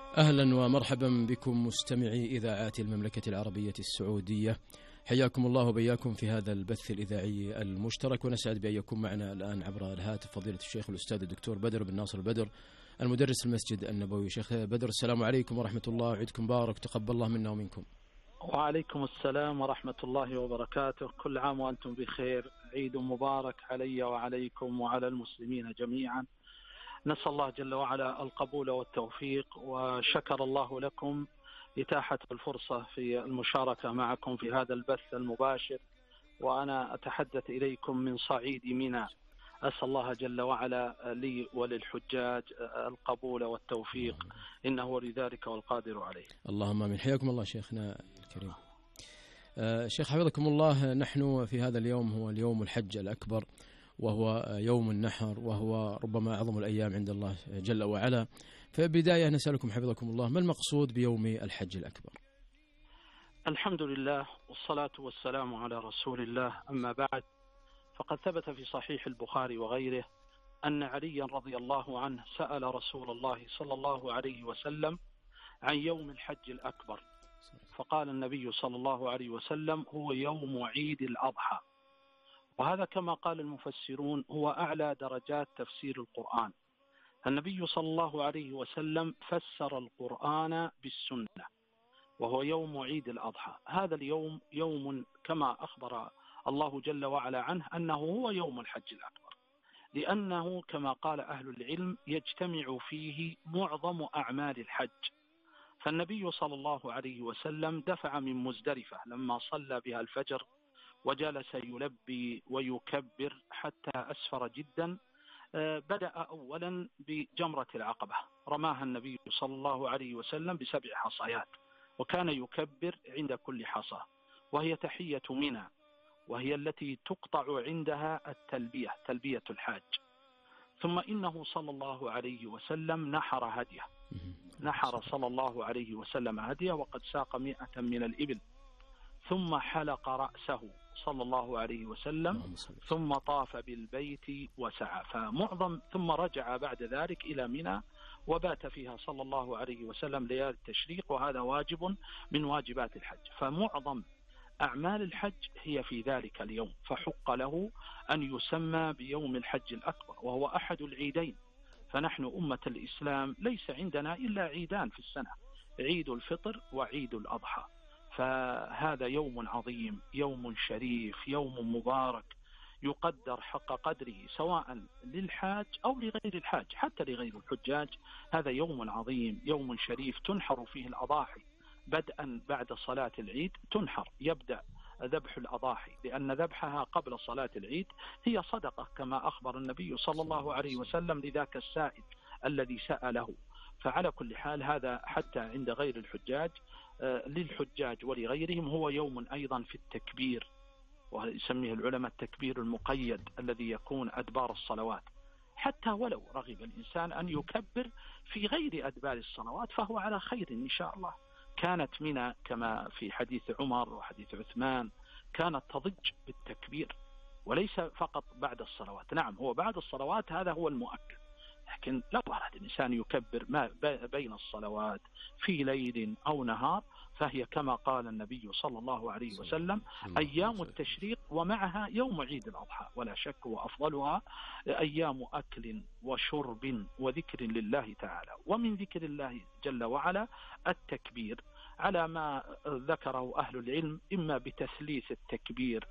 أهلا ومرحبا بكم مستمعي إذاعات المملكة العربية السعودية، حياكم الله وبياكم في هذا البث الإذاعي المشترك، ونسعد بأن يكون معنا الآن عبر الهاتف فضيلة الشيخ الأستاذ الدكتور بدر بن ناصر البدر المدرس المسجد النبوي. شيخ بدر، السلام عليكم ورحمة الله، عيدكم مبارك، تقبل الله منا ومنكم. وعليكم السلام ورحمة الله وبركاته، كل عام وأنتم بخير، عيد مبارك علي وعليكم وعلى المسلمين جميعا. نسأل الله جل وعلا القبول والتوفيق، وشكر الله لكم إتاحة الفرصة في المشاركة معكم في هذا البث المباشر، وأنا أتحدث إليكم من صعيد منى. أسأل الله جل وعلا لي وللحجاج القبول والتوفيق، إنه ولي ذلك والقادر عليه. اللهم آمين. حياكم الله شيخنا الكريم. شيخ حفظكم الله، نحن في هذا اليوم هو اليوم الحج الأكبر، وهو يوم النحر، وهو ربما أعظم الأيام عند الله جل وعلا. فبداية نسألكم حفظكم الله، ما المقصود بيوم الحج الأكبر؟ الحمد لله والصلاة والسلام على رسول الله، أما بعد، فقد ثبت في صحيح البخاري وغيره أن عليا رضي الله عنه سأل رسول الله صلى الله عليه وسلم عن يوم الحج الأكبر، فقال النبي صلى الله عليه وسلم: هو يوم عيد الأضحى. وهذا كما قال المفسرون هو أعلى درجات تفسير القرآن. النبي صلى الله عليه وسلم فسر القرآن بالسنة، وهو يوم عيد الأضحى. هذا اليوم يوم كما أخبر الله جل وعلا عنه أنه هو يوم الحج الأكبر، لأنه كما قال أهل العلم يجتمع فيه معظم أعمال الحج. فالنبي صلى الله عليه وسلم دفع من مزدلفة لما صلى بها الفجر، وجلس يلبي ويكبر حتى أسفر جدا. بدأ أولا بجمرة العقبة، رماها النبي صلى الله عليه وسلم ب7 حصيات، وكان يكبر عند كل حصى، وهي تحية منى، وهي التي تقطع عندها التلبية، تلبية الحاج. ثم إنه صلى الله عليه وسلم نحر هديه، نحر صلى الله عليه وسلم هديه، وقد ساق 100 من الإبل. ثم حلق رأسه صلى الله عليه وسلم، ثم طاف بالبيت وسعى ثم رجع بعد ذلك إلى منى، وبات فيها صلى الله عليه وسلم ليالي التشريق، وهذا واجب من واجبات الحج. فمعظم أعمال الحج هي في ذلك اليوم، فحق له أن يسمى بيوم الحج الأكبر، وهو أحد العيدين. فنحن أمة الإسلام ليس عندنا إلا عيدان في السنة، عيد الفطر وعيد الأضحى. فهذا يوم عظيم، يوم شريف، يوم مبارك، يقدر حق قدره سواء للحاج أو لغير الحاج، حتى لغير الحجاج. هذا يوم عظيم، يوم شريف، تنحر فيه الأضاحي بدءا بعد صلاة العيد. تنحر، يبدأ ذبح الأضاحي، لأن ذبحها قبل صلاة العيد هي صدقة كما أخبر النبي صلى الله عليه وسلم لذاك السائل الذي سأله. فعلى كل حال هذا حتى عند غير الحجاج، للحجاج ولغيرهم هو يوم أيضا في التكبير، ويسميه العلماء التكبير المقيد الذي يكون أدبار الصلوات. حتى ولو رغب الإنسان أن يكبر في غير أدبار الصلوات فهو على خير إن شاء الله. كانت منى كما في حديث عمر وحديث عثمان كانت تضج بالتكبير، وليس فقط بعد الصلوات. نعم، هو بعد الصلوات هذا هو المؤكد، لكن لو أراد الإنسان يكبر ما بين الصلوات في ليل أو نهار فهي كما قال النبي صلى الله عليه وسلم أيام التشريق ومعها يوم عيد الأضحى، ولا شك وأفضلها أيام أكل وشرب وذكر لله تعالى. ومن ذكر الله جل وعلا التكبير، على ما ذكره أهل العلم، إما بتثليث التكبير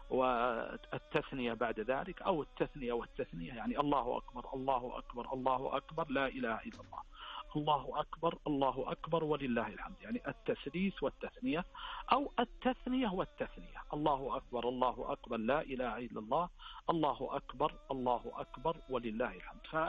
والتثنية بعد ذلك، أو التثنية والتثنية، يعني الله أكبر الله أكبر الله أكبر لا إله إلا الله، الله أكبر الله أكبر ولله الحمد، يعني التثليث والتثنية، أو التثنية والتثنية، الله أكبر الله أكبر لا إله إلا الله، الله أكبر الله أكبر ولله الحمد.